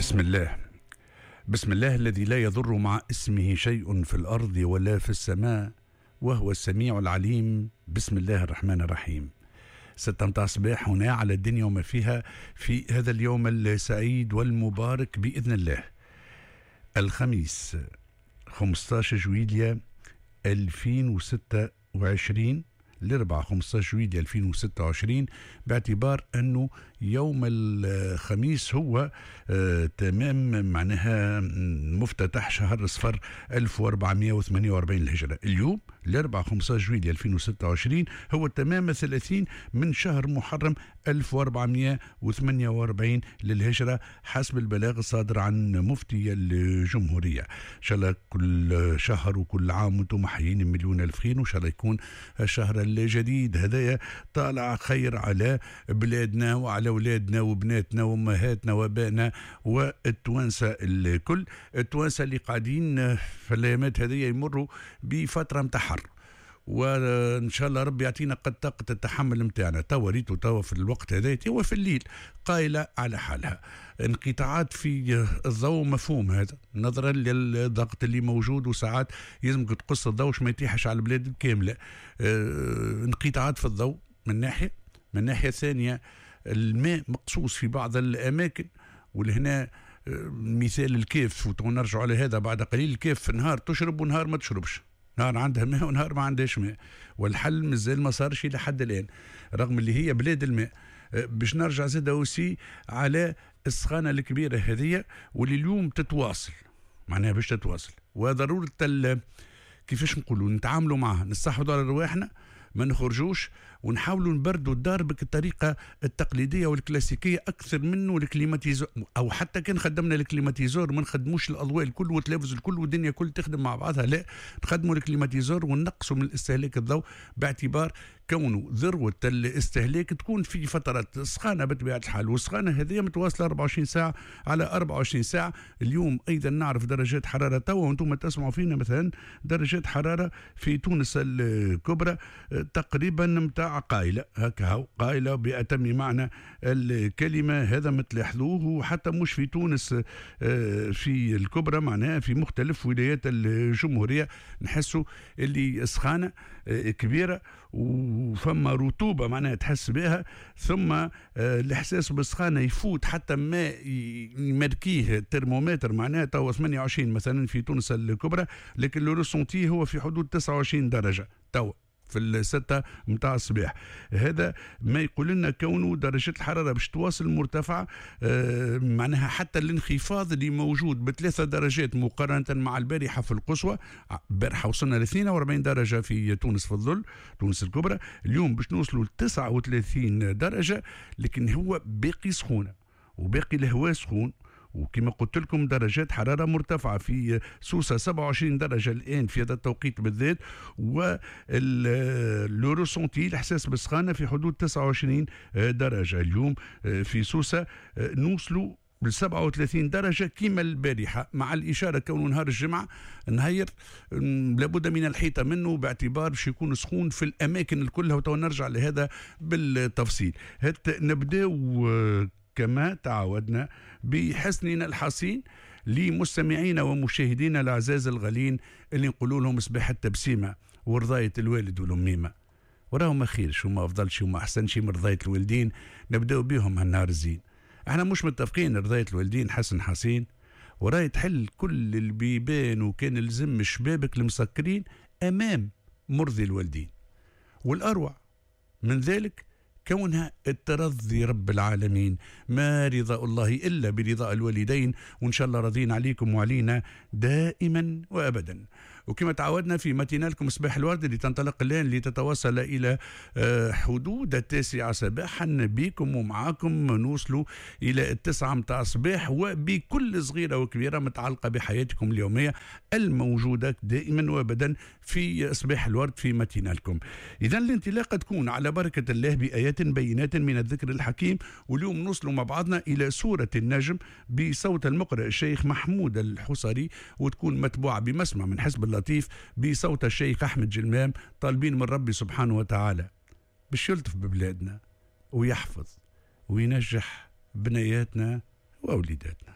بسم الله. بسم الله الذي لا يضر مع اسمه شيء في الأرض ولا في السماء وهو السميع العليم. بسم الله الرحمن الرحيم. 6 متاع صباح هنا على الدنيا وما فيها في هذا اليوم السعيد والمبارك بإذن الله، الخميس 15 جويلية 2026 الأربعاء 15 جويلية 2026، باعتبار أنه يوم الخميس هو تمام معناها مفتتح شهر صفر 1448 الهجرة. اليوم الأربعاء 15 جويلية 2026 هو تمام 30 من شهر محرم 1448 للهجرة حسب البلاغ الصادر عن مفتي الجمهورية. إن شاء الله كل شهر وكل عام وانتم محيين مليون ألف خير، وإن شاء الله يكون الشهر الجديد هذايا طالع خير على بلادنا وعلى أولادنا وبناتنا وأمهاتنا وأبائنا والتوانسة الكل. التوانسة اللي قاعدين في الأيامات هذه يمروا بفترة متحر، وان شاء الله ربي يعطينا قد طاقه التحمل نتاعنا. توا ريتو توا في الوقت هذا توا في الليل قايله على حالها، انقطاعات في الضوء مفهوم هذا نظرا للضغط اللي موجود، وساعات يلزمك تقص الضوء ما يتيحش على البلاد كامله. انقطاعات في الضوء من ناحيه، من ناحيه ثانيه الماء مقصوص في بعض الاماكن، ولهنا مثال الكيف ونرجع على هذا بعد قليل. الكيف في النهار تشرب ونهار ما تشربش، نهار عندها ماء ونهار ما عندهاش ماء، والحل مازال ما صارش لحد الآن رغم اللي هي بلاد الماء. باش نرجع زاد اوسي على السخانة الكبيرة هذه واللي اليوم تتواصل، معناها باش تتواصل، وضرورة كيفاش نقولوا نتعاملوا معها، نستحفظوا على رواحنا، ما نخرجوش ونحاولوا نبردوا الدار بالطريقة التقليدية والكلاسيكية أكثر منه الكليماتيزور، أو حتى كان خدمنا الكليماتيزور ما نخدموش الأضواء الكل والتلفز الكل والدنيا كل تخدم مع بعضها، لا نخدموا الكليماتيزور ونقصوا من استهلاك الضوء باعتبار كونه ذروة الاستهلاك تكون في فترات سخانة بطبيعة الحال، والسخانة هذه متواصلة 24 ساعة على 24 ساعة. اليوم أيضا نعرف درجات حرارة توا وانتم تسمعوا فينا مثلا درجات حرارة في تونس الكبرى تقريبا متاع قايلة، هكا قايلة بأتم معنى الكلمة. هذا ما تلاحظوه، وحتى مش في تونس، في الكبرى معناها في مختلف ولايات الجمهورية نحسوا اللي سخانة كبيرة وفما رطوبة معناها تحس بها، ثم الإحساس بالسخانة يفوت حتى ما يمركيه الترمومتر، معناها توا 28 مثلا في تونس الكبرى، لكن لو رسونتي هو في حدود 29 درجة توا في 6 متاع الصباح. هذا ما يقول لنا كونه درجة الحرارة باش تواصل مرتفعة، معناها حتى الانخفاض اللي موجود ب3 درجات مقارنة مع البارحة في القصوى. البارحة وصلنا ل 42 درجة في تونس في الظل، تونس الكبرى. اليوم باش نوصلوا ل 39 درجة، لكن هو باقي سخونة وباقي الهواء سخون، وكما قلت لكم درجات حرارة مرتفعة في سوسة 27 درجة الآن في هذا التوقيت بالذات، والروسونتي الإحساس بالسخانة في حدود 29 درجة. اليوم في سوسة نوصلوا ب 37 درجة كما البارحة، مع الإشارة كونه نهار الجمعة نهير لابد من الحيطة منه باعتبار باش يكون سخون في الأماكن الكلها، وتو نرجع لهذا بالتفصيل. نبدأ كما تعودنا بحسننا الحسين لمستمعينا ومشاهدينا الأعزاز الغالين اللي نقولوا لهم صباح التبسيمة ورضاية الوالد والأميمة، وراهم خير، شو ما أفضلش وما أحسنش من رضاية الوالدين. نبدأ بهم هالنهار الزين. احنا مش متفقين رضاية الوالدين حسن حسين وراي تحل كل البيبان، وكان لزم شبابك المسكرين أمام مرضي الوالدين، والأروع من ذلك كونها الترضي رب العالمين، ما رضاء الله إلا برضاء الوالدين، وإن شاء الله راضين عليكم وعلينا دائما وأبدا. وكما تعودنا في ماتينالكم صباح الورد اللي تنطلق الآن لتتوصل إلى حدود 9 صباحا بكم ومعاكم نوصلوا إلى 9 متاع الصباح، وبكل صغيرة وكبيرة متعلقة بحياتكم اليومية الموجودة دائما وأبدا في صباح الورد في ماتينالكم. إذا الانطلاقة تكون على بركة الله بآيات بينات من الذكر الحكيم، واليوم نوصلوا مع بعضنا إلى سورة النجم بصوت المقرئ الشيخ محمود الحصري، وتكون متبوعة بمسمع من حزب اللطيف بصوت الشيخ أحمد جلمام، طالبين من ربي سبحانه وتعالى باش يلطف ببلادنا ويحفظ وينجح بنياتنا وأوليداتنا.